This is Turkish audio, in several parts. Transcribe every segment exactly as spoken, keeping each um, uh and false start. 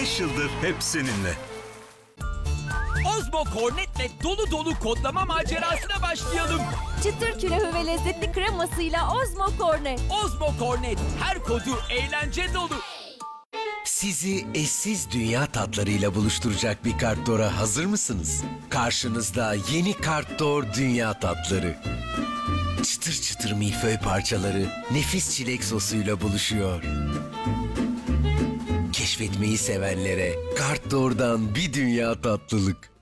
beş yıldır hep seninle. Ozmo Cornet'le dolu dolu kodlama macerasına başlayalım. Çıtır külahı ve lezzetli kremasıyla Ozmo Cornet. Ozmo Cornet, her kodu eğlence dolu. Sizi eşsiz dünya tatlarıyla buluşturacak bir Kartdor'a hazır mısınız? Karşınızda yeni Kartdor dünya tatları. Çıtır çıtır milföy parçaları nefis çilek sosuyla buluşuyor. Keşfetmeyi sevenlere Kartdor'dan bir dünya tatlılık.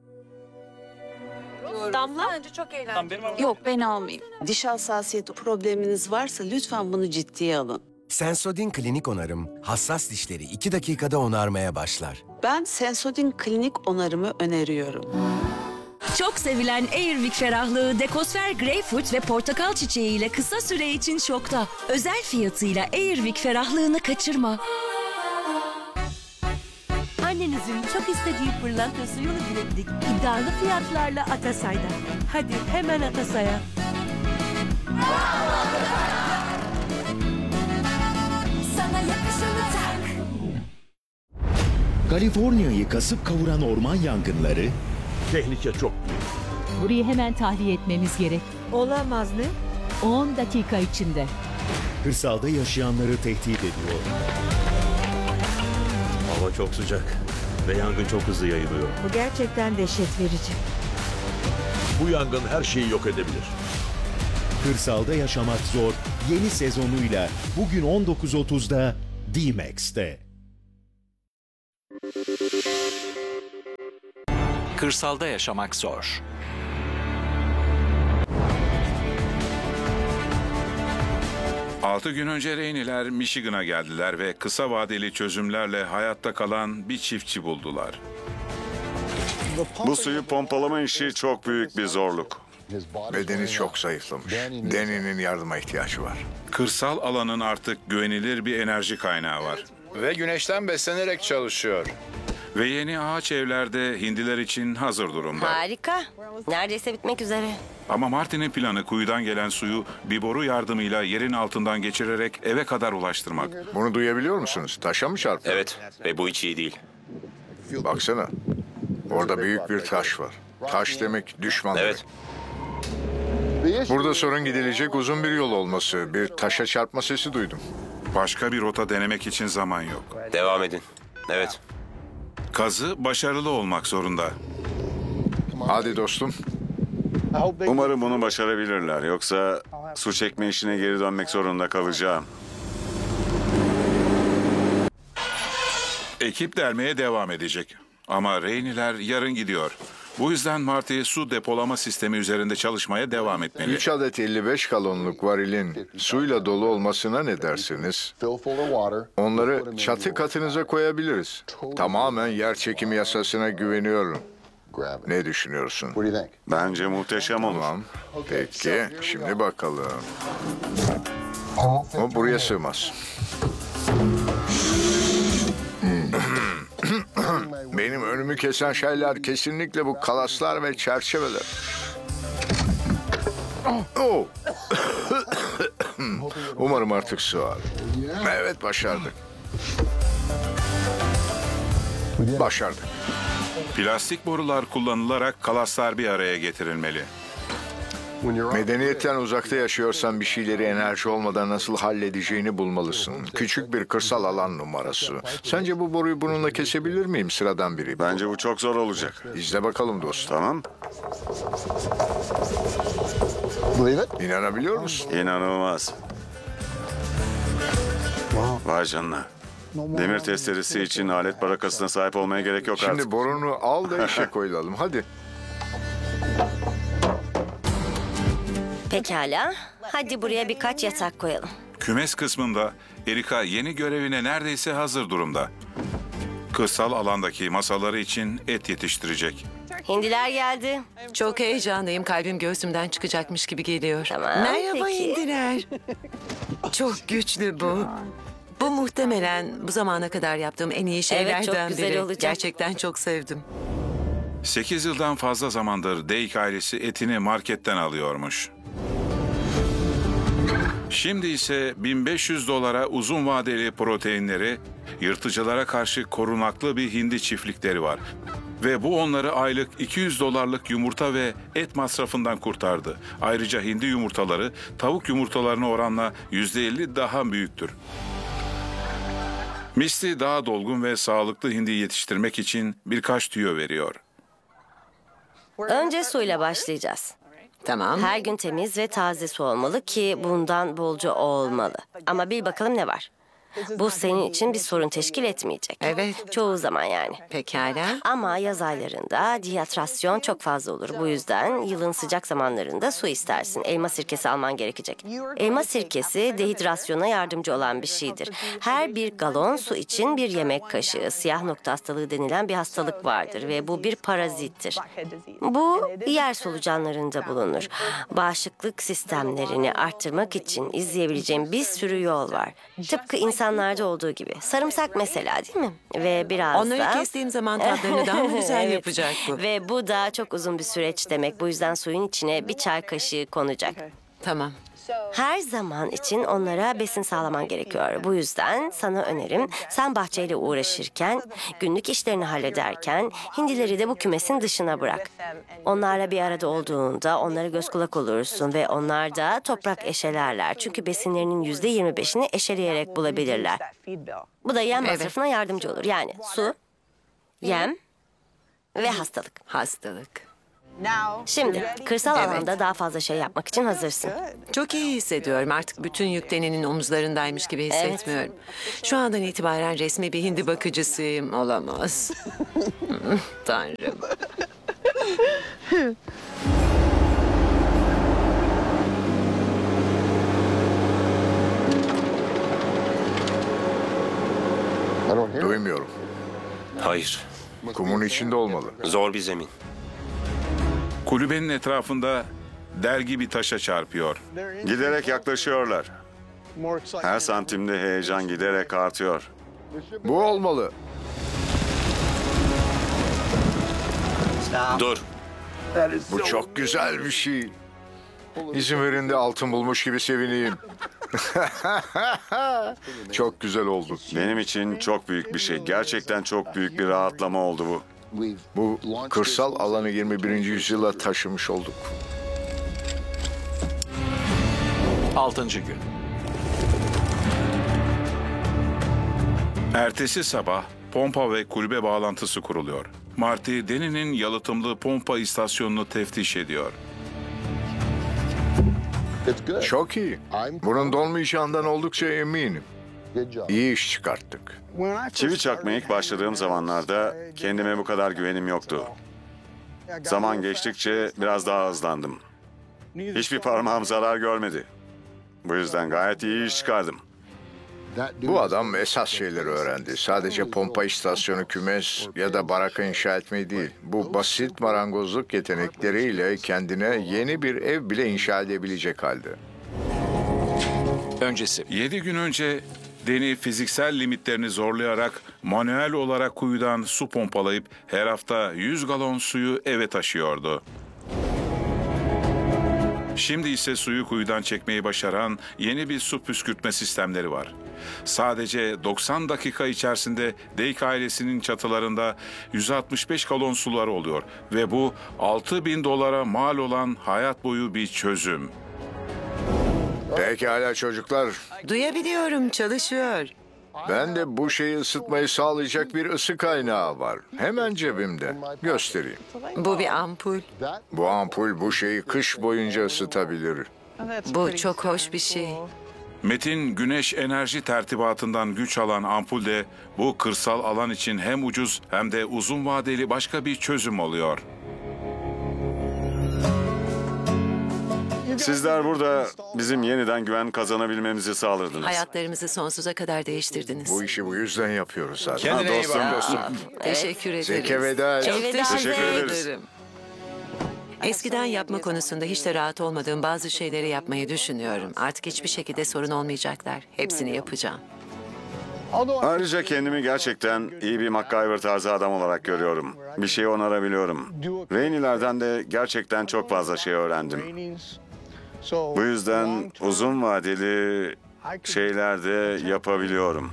Damla. Yok, ben almayayım. Diş hassasiyeti probleminiz varsa lütfen bunu ciddiye alın. Sensodyne klinik onarım hassas dişleri iki dakikada onarmaya başlar. Ben Sensodyne klinik onarımı öneriyorum. Çok sevilen Airwick ferahlığı Dekosfer Greyfurt ve Portakal Çiçeği ile kısa süre için şokta. Özel fiyatıyla Airwick ferahlığını kaçırma. Annenizin çok istediği pırlanta suyunu bileklik iddialı fiyatlarla Atasay'da. Hadi hemen Atasay'a. Sana yakışanı tak. Kaliforniya'yı kasıp kavuran orman yangınları, Tehlike çok büyük. Burayı hemen tahliye etmemiz gerek. Olamaz ne? on dakika içinde. kırsalda yaşayanları tehdit ediyor. Hava çok sıcak ve yangın çok hızlı yayılıyor. Bu gerçekten dehşet verici. Bu yangın her şeyi yok edebilir. Kırsalda yaşamak zor yeni sezonuyla bugün on dokuz otuzda D-Max'te. Kırsalda yaşamak zor. Altı gün önce Reyniler Michigan'a geldiler ve kısa vadeli çözümlerle hayatta kalan bir çiftçi buldular. Bu suyu pompalama işi çok büyük bir zorluk. Bedeni çok zayıflamış. Deni'nin yardıma ihtiyacı var. Kırsal alanın artık güvenilir bir enerji kaynağı var. Ve güneşten beslenerek çalışıyor. Ve yeni ağaç evlerde hindiler için hazır durumda. Harika. Neredeyse bitmek üzere. Ama Martin'in planı kuyudan gelen suyu bir boru yardımıyla yerin altından geçirerek eve kadar ulaştırmak. Bunu duyabiliyor musunuz? Taşa mı çarptı? Evet ve bu hiç iyi değil. Baksana. Orada büyük bir taş var. Taş demek düşman Evet. demek. Burada sorun gidilecek uzun bir yol olması. Bir taşa çarpma sesi duydum. Başka bir rota denemek için zaman yok. Devam edin. Evet. Kazı başarılı olmak zorunda. Hadi dostum. Umarım bunu başarabilirler. Yoksa su çekme işine geri dönmek zorunda kalacağım. Ekip delmeye devam edecek. Ama Reyniler yarın gidiyor. Bu yüzden Marty su depolama sistemi üzerinde çalışmaya devam etmeli. Üç adet elli beş galonluk varilin suyla dolu olmasına ne dersiniz? Onları çatı katınıza koyabiliriz. Tamamen yer çekimi yasasına güveniyorum. Ne düşünüyorsun? Bence muhteşem olur. Tamam. Peki, şimdi bakalım. O buraya sığmaz. Benim önümü kesen şeyler kesinlikle bu kalaslar ve çerçeveler. Oh. Umarım artık sığar. Evet, başardık. Başardık. Plastik borular kullanılarak kalaslar bir araya getirilmeli. Medeniyetten uzakta yaşıyorsan bir şeyleri enerji olmadan nasıl halledeceğini bulmalısın. Küçük bir kırsal alan numarası. Sence bu boruyu bununla kesebilir miyim, sıradan biri? Bence bu çok zor olacak. İzle bakalım dostum. Tamam. İnanabiliyor musun? İnanılmaz. Vay canına. Demir testeresi için alet barakasına sahip olmaya gerek yok artık. Şimdi borunu al da işe koyulalım. Hadi. Pekala. Hadi buraya birkaç yatak koyalım. Kümes kısmında Erika yeni görevine neredeyse hazır durumda. Kırsal alandaki masaları için et yetiştirecek. Hindiler geldi. Çok heyecanlıyım. Kalbim göğsümden çıkacakmış gibi geliyor. Tamam, Merhaba peki. hindiler. Çok güçlü bu. Bu muhtemelen bu zamana kadar yaptığım en iyi şeylerden çok güzel biri. olacak. Gerçekten çok sevdim. Sekiz yıldan fazla zamandır Dake ailesi etini marketten alıyormuş. Şimdi ise bin beş yüz dolara uzun vadeli proteinleri, yırtıcılara karşı korunaklı bir hindi çiftlikleri var. Ve bu onları aylık iki yüz dolarlık yumurta ve et masrafından kurtardı. Ayrıca hindi yumurtaları tavuk yumurtalarına oranla yüzde elli daha büyüktür. Misty daha dolgun ve sağlıklı hindi yetiştirmek için birkaç tüyo veriyor. Önce suyla başlayacağız. Tamam. Her gün temiz ve taze su olmalı ki bundan bolca olmalı. Ama bil bakalım ne var? Bu senin için bir sorun teşkil etmeyecek. Evet. Çoğu zaman yani. Pekala. Ama yaz aylarında dehidrasyon çok fazla olur. Bu yüzden yılın sıcak zamanlarında su istersin. Elma sirkesi alman gerekecek. Elma sirkesi dehidrasyona yardımcı olan bir şeydir. Her bir galon su için bir yemek kaşığı siyah nokta hastalığı denilen bir hastalık vardır ve bu bir parazittir. Bu yer solucanlarında bulunur. Bağışıklık sistemlerini arttırmak için izleyebileceğim bir sürü yol var. Tıpkı insanlarda olduğu gibi. Sarımsak mesela, değil mi? Ve biraz Onları da... kestiğim zaman tadlarını daha mı güzel Evet. yapacak bu? Ve bu da çok uzun bir süreç demek. Bu yüzden suyun içine bir çay kaşığı konacak. Tamam. Her zaman için onlara besin sağlaman gerekiyor. Bu yüzden sana önerim, sen bahçeyle uğraşırken, günlük işlerini hallederken hindileri de bu kümesin dışına bırak. Onlarla bir arada olduğunda onlara göz kulak olursun ve onlar da toprak eşelerler. Çünkü besinlerinin yüzde yirmi beşini eşeleyerek bulabilirler. Bu da yem Evet. masrafına yardımcı olur. Yani su, yem ve hastalık. Hastalık. Şimdi kırsal Evet. alanda daha fazla şey yapmak için hazırsın. Çok iyi hissediyorum. Artık bütün yük Deni'nin omuzlarındaymış gibi hissetmiyorum. Şu andan itibaren resmi bir hindi bakıcısıyım. Olamaz. Tanrım. Duymuyorum. Hayır. Kumun içinde olmalı. Zor bir zemin. Kulübenin etrafında dergi bir taşa çarpıyor. Giderek yaklaşıyorlar. Her santimde heyecan giderek artıyor. Bu olmalı. Dur. Bu çok güzel bir şey. İzmir'inde altın bulmuş gibi sevineyim. Çok güzel oldu. Benim için çok büyük bir şey. Gerçekten çok büyük bir rahatlama oldu bu. Bu kırsal alanı yirmi birinci yüzyıla taşımış olduk. Altıncı gün. Ertesi sabah pompa ve kulübe bağlantısı kuruluyor. Marty, Deni'nin yalıtımlı pompa istasyonunu teftiş ediyor. Çok iyi. Bunun donmayacağından oldukça eminim. İyi iş çıkarttık. Çivi çakmaya ilk başladığım zamanlarda kendime bu kadar güvenim yoktu. Zaman geçtikçe biraz daha hızlandım. Hiçbir parmağım zarar görmedi. Bu yüzden gayet iyi iş çıkardım. Bu adam esas şeyleri öğrendi. Sadece pompa istasyonu, kümes ya da baraka inşa etmeyi değil. Bu basit marangozluk yetenekleriyle kendine yeni bir ev bile inşa edebilecek halde. Öncesi. Yedi gün önce Deni fiziksel limitlerini zorlayarak manuel olarak kuyudan su pompalayıp her hafta yüz galon suyu eve taşıyordu. Şimdi ise suyu kuyudan çekmeyi başaran yeni bir su püskürtme sistemleri var. Sadece doksan dakika içerisinde Dake ailesinin çatılarında yüz altmış beş galon suları oluyor ve bu altı bin dolara mal olan hayat boyu bir çözüm. Pekala çocuklar. Duyabiliyorum, çalışıyor. Ben de bu şeyi ısıtmayı sağlayacak bir ısı kaynağı var. Hemen cebimde. Göstereyim. Bu bir ampul. Bu ampul bu şeyi kış boyunca ısıtabilir. Bu çok hoş bir şey. Metin güneş enerji tertibatından güç alan ampul de bu kırsal alan için hem ucuz hem de uzun vadeli başka bir çözüm oluyor. Sizler burada bizim yeniden güven kazanabilmemizi sağladınız. Hayatlarımızı sonsuza kadar değiştirdiniz. Bu işi bu yüzden yapıyoruz zaten. Kendine iyi bak dostum. Teşekkür ederiz. Zeki veda. Çok Elveda. teşekkür Teşekkür ederiz. ederim. Eskiden yapma konusunda hiç de rahat olmadığım bazı şeyleri yapmayı düşünüyorum. Artık hiçbir şekilde sorun olmayacaklar. Hepsini yapacağım. Ayrıca kendimi gerçekten iyi bir MacGyver tarzı adam olarak görüyorum. Bir şey onarabiliyorum. Rainey'lerden de gerçekten çok fazla şey öğrendim. Bu yüzden uzun vadeli şeyler de yapabiliyorum.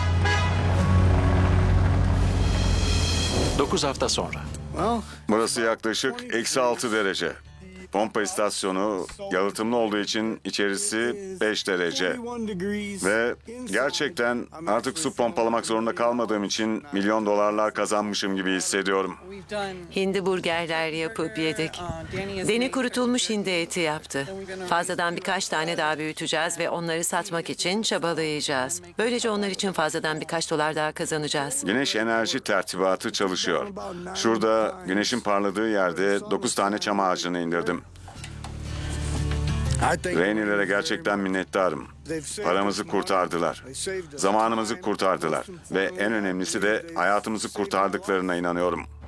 dokuz hafta sonra. Burası yaklaşık eksi altı derece. Pompa istasyonu yalıtımlı olduğu için içerisi beş derece. Ve gerçekten artık su pompalamak zorunda kalmadığım için milyon dolarlar kazanmışım gibi hissediyorum. Hindi burgerler yapıp yedik. Deni kurutulmuş hindi eti yaptı. Fazladan birkaç tane daha büyüteceğiz ve onları satmak için çabalayacağız. Böylece onlar için fazladan birkaç dolar daha kazanacağız. Güneş enerji tertibatı çalışıyor. Şurada güneşin parladığı yerde dokuz tane çam ağacını indirdim. Rainey'lere gerçekten minnettarım. Paramızı kurtardılar. Zamanımızı kurtardılar. Ve en önemlisi de hayatımızı kurtardıklarına inanıyorum.